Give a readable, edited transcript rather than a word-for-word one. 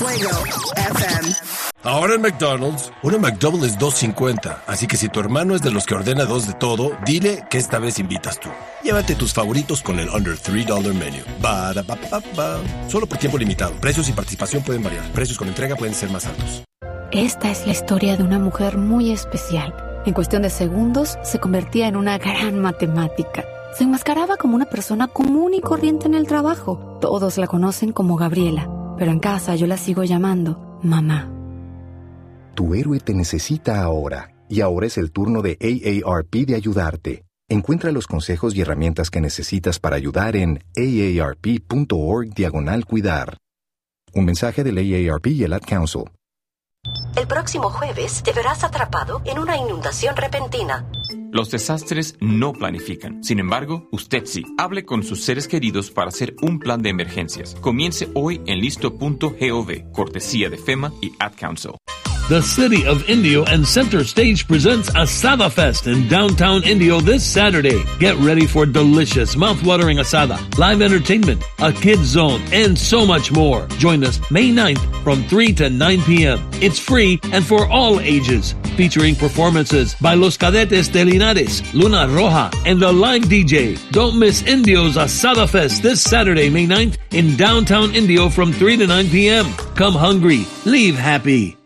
Fuego FM. Ahora en McDonald's, una McDouble es $2.50. Así que si tu hermano es de los que ordena 2 de todo, dile que esta vez invitas tú. Llévate tus favoritos con el Under $3 Menu. Solo por tiempo limitado. Precios y participación pueden variar. Precios con entrega pueden ser más altos. Esta es la historia de una mujer muy especial. En cuestión de segundos, se convertía en una gran matemática. Se enmascaraba como una persona común y corriente en el trabajo. Todos la conocen como Gabriela, pero en casa yo la sigo llamando mamá. Tu héroe te necesita ahora, y ahora es el turno de AARP de ayudarte. Encuentra los consejos y herramientas que necesitas para ayudar en aarp.org/cuidar. Un mensaje del AARP y el Ad Council. El próximo jueves te verás atrapado en una inundación repentina. Los desastres no planifican. Sin embargo, usted sí. Hable con sus seres queridos para hacer un plan de emergencias. Comience hoy en listo.gov, cortesía de FEMA y Ad Council. The City of Indio and Center Stage presents Asada Fest in downtown Indio this Saturday. Get ready for delicious, mouth-watering asada, live entertainment, a kids zone, and so much more. Join us May 9th from 3 to 9 p.m. It's free and for all ages, featuring performances by Los Cadetes de Linares, Luna Roja, and the live DJ. Don't miss Indio's Asada Fest this Saturday, May 9th in downtown Indio from 3 to 9 p.m. Come hungry, leave happy.